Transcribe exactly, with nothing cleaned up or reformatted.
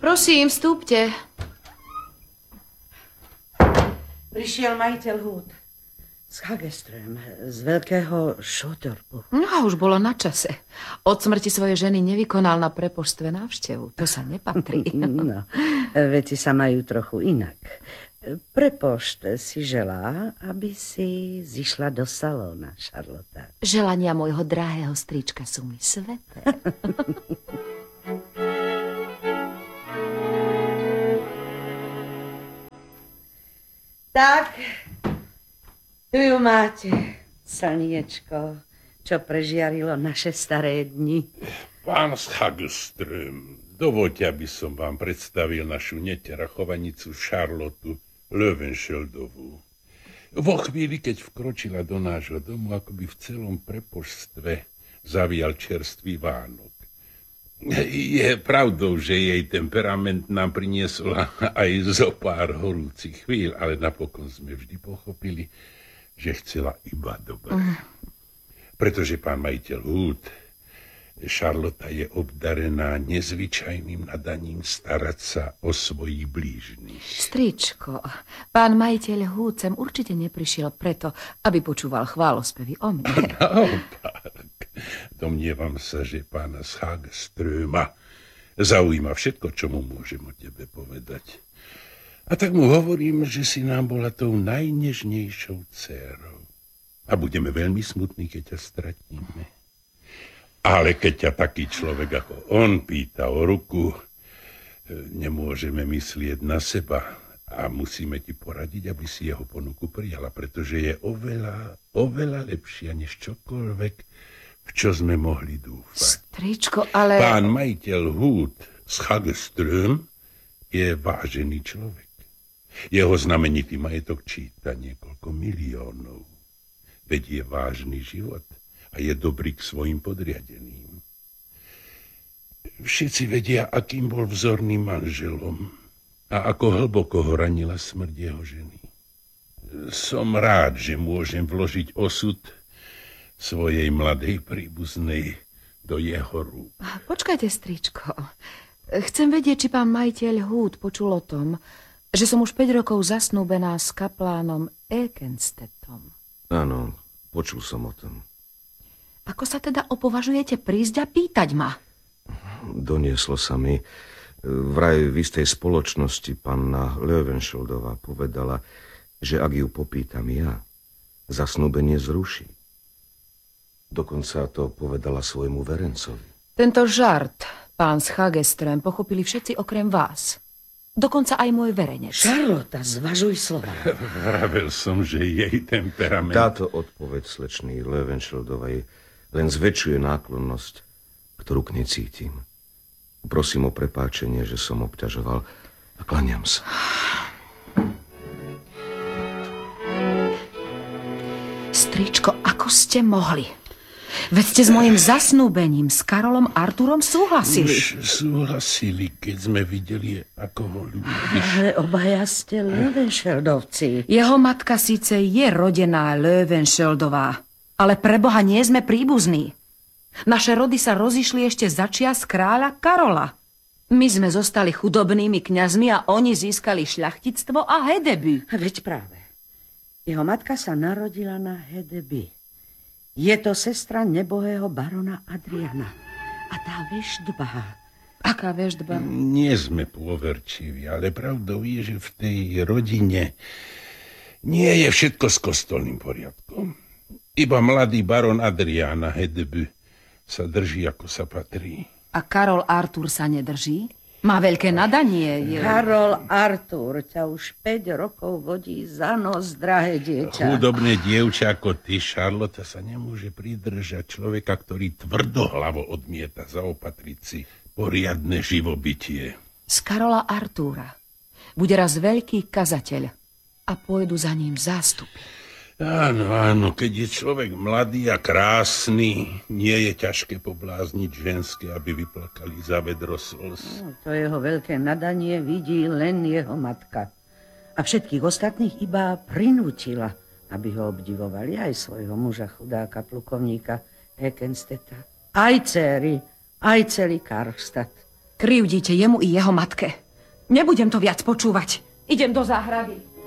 Prosím, vstúpte. Prišiel majiteľ Hút z Hageström, z veľkého Šotorpu. No, už bolo na čase. Od smrti svojej ženy nevykonal na prepoštve návštevu. To sa nepatrí. No, veci sa majú trochu inak. Prepošt si želá, aby si zišla do salóna, Charlotte. Želania môjho drahého strička sú mi sveté. Tak, tu ju máte, slniečko, čo prežiarilo naše staré dni. Pán z Hageström, dovoľte, aby som vám predstavil našu neterachovanicu Charlotu Löwenschildovú. Vo chvíli, keď vkročila do nášho domu, akoby v celom prepoštstve zavial čerstvý Vánok. Je pravdou, že jej temperament nám priniesol aj zo pár horúcich chvíľ, ale napokon sme vždy pochopili, že chcela iba dobre. Pretože pán majiteľ Hút, Charlotta je obdarená nezvyčajným nadaním starať sa o svojich blížnych. Stričko, pán majiteľ Hút sem určite neprišiel preto, aby počúval chválospevy o mne. Naopak, domnievam sa, že pána z Hageströma zaujíma všetko, čo mu môžem o tebe povedať. A tak mu hovorím, že si nám bola tou najnežnejšou dcérou. A budeme veľmi smutní, keď ťa stratíme. Ale keď ťa taký človek ako on pýta o ruku, nemôžeme myslieť na seba a musíme ti poradiť, aby si jeho ponuku prijala, pretože je oveľa, oveľa lepšia než čokoľvek, v čo sme mohli dúfať. Stričko, ale... Pán majiteľ Hút z Hageström je vážený človek. Jeho znamenitý majetok číta niekoľko miliónov. Veď je vážny život a je dobrý k svojim podriadeným. Všetci vedia, akým bol vzorným manželom a ako hlboko ho ranila smrť jeho ženy. Som rád, že môžem vložiť osud svojej mladej príbuznej do jeho rúk. Počkajte, stričko. Chcem vedieť, či pán majiteľ Hút počul o tom, že som už päť rokov zasnúbená s kaplánom Ekenstedtom. Áno, počul som o tom. Ako sa teda opovažujete prísť a pýtať ma? Donieslo sa mi. Vraj v istej spoločnosti panna Löwenschildová povedala, že ak ju popýtam ja, zasnúbenie zruší. Dokonca to povedala svojmu verencovi. Tento žart, pán z Hageström, pochopili všetci okrem vás. Dokonca aj môj verenec. Charlotte, zvažuj slova. Vravel som, že jej temperament... Táto odpoveď slečny Löwenschildovej len zväčšuje náklonnosť, ktorú k nej cítim. Prosím o prepáčenie, že som obťažoval a klaniam sa. Stričko, ako ste mohli? Veď ste s mojim zasnúbením s Karolom Artúrom súhlasili. Už súhlasili, keď sme videli, ako ho ľúbiš. Ale obaja ste Löwenschildovci. Jeho matka síce je rodená Löwenschildová, ale pre Boha nie sme príbuzní. Naše rody sa rozišli ešte začias kráľa Karola. My sme zostali chudobnými kňazmi a oni získali šľachtictvo a Hedeby. Veď práve. Jeho matka sa narodila na Hedeby. Je to sestra nebohého barona Adriana. A tá veštba... Aká veštba? Nie sme pôverčiví, ale pravdou je, že v tej rodine nie je všetko s kostolným poriadkom. Iba mladý baron Adriana Hedeby sa drží, ako sa patrí. A Karol Artúr sa nedrží? Má veľké nadanie. Je... Karol Artúr ťa už päť rokov vodí za nos, drahé dieťa. Chudobné dievča ako ty, Charlotte, sa nemôže pridržať človeka, ktorý tvrdohlavo odmieta zaopatriť si poriadne živobytie. Z Karola Artúra bude raz veľký kazateľ a pôjdu za ním zástupy. Áno, áno, keď je človek mladý a krásny, nie je ťažké poblázniť ženské, aby vyplakali za vedro slz. No, to jeho veľké nadanie vidí len jeho matka. A všetkých ostatných iba prinútila, aby ho obdivovali, aj svojho muža, chudáka plukovníka Ekenstedta. Aj dcery, aj celý Karlštát. Krivdíte jemu i jeho matke. Nebudem to viac počúvať. Idem do záhrady.